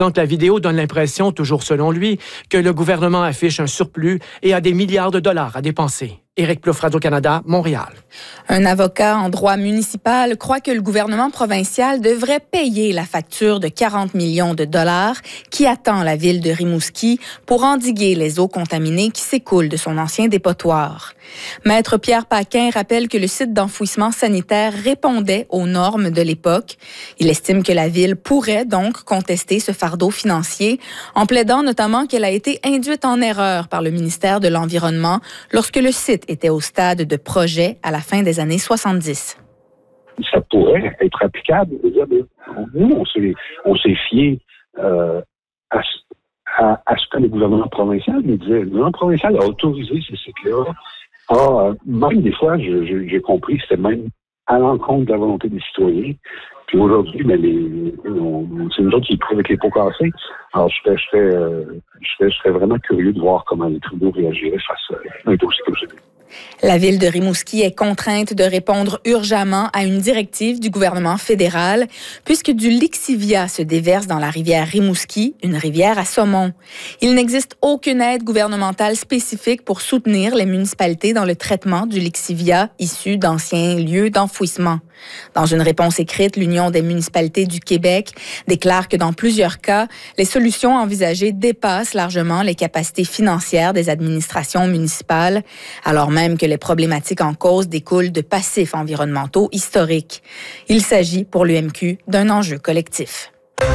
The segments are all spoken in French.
Donc, la vidéo donne l'impression, toujours selon lui, que le gouvernement affiche un surplus et a des milliards de dollars à dépenser. Éric Plouffe, Radio-Canada, Montréal. Un avocat en droit municipal croit que le gouvernement provincial devrait payer la facture de 40 millions de dollars qui attend la ville de Rimouski pour endiguer les eaux contaminées qui s'écoulent de son ancien dépotoir. Maître Pierre Paquin rappelle que le site d'enfouissement sanitaire répondait aux normes de l'époque. Il estime que la ville pourrait donc contester ce fardeau financier en plaidant notamment qu'elle a été induite en erreur par le ministère de l'Environnement lorsque le site était au stade de projet à la fin des années 70. Ça pourrait être applicable. Nous, on s'est fié à ce que le gouvernement provincial nous disait. Le gouvernement provincial a autorisé ces sites-là. Même des fois, j'ai compris que c'était même à l'encontre de la volonté des citoyens. Puis aujourd'hui, c'est nous autres qui trouvent avec les pots cassés. Alors, je serais vraiment curieux de voir comment les tribunaux réagiraient face à un dossier comme celui-là. La ville de Rimouski est contrainte de répondre urgemment à une directive du gouvernement fédéral puisque du lixivia se déverse dans la rivière Rimouski, une rivière à saumon. Il n'existe aucune aide gouvernementale spécifique pour soutenir les municipalités dans le traitement du lixivia issu d'anciens lieux d'enfouissement. Dans une réponse écrite, l'Union des municipalités du Québec déclare que dans plusieurs cas, les solutions envisagées dépassent largement les capacités financières des administrations municipales, alors même que les problématiques en cause découlent de passifs environnementaux historiques. Il s'agit pour l'UMQ d'un enjeu collectif.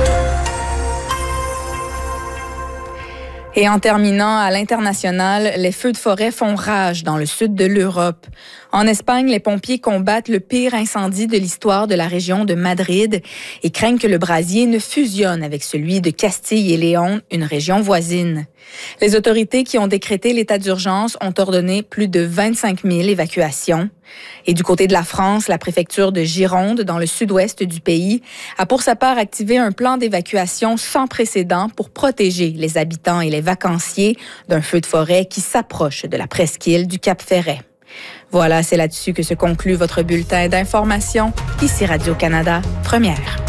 Et en terminant, à l'international, les feux de forêt font rage dans le sud de l'Europe. En Espagne, les pompiers combattent le pire incendie de l'histoire de la région de Madrid et craignent que le brasier ne fusionne avec celui de Castille et Léon, une région voisine. Les autorités qui ont décrété l'état d'urgence ont ordonné plus de 25 000 évacuations. Et du côté de la France, la préfecture de Gironde, dans le sud-ouest du pays, a pour sa part activé un plan d'évacuation sans précédent pour protéger les habitants et les vacanciers d'un feu de forêt qui s'approche de la presqu'île du Cap-Ferret. Voilà, c'est là-dessus que se conclut votre bulletin d'information. Ici Radio-Canada, première.